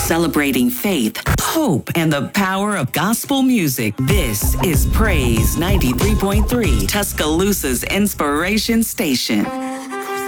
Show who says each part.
Speaker 1: celebrating faith, hope, and the power of gospel music. This is Praise 93.3, Tuscaloosa's inspiration station.